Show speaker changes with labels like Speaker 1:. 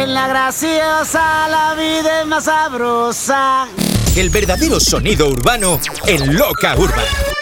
Speaker 1: En la graciosa la vida es más sabrosa.
Speaker 2: El verdadero sonido urbano en Loca Urban.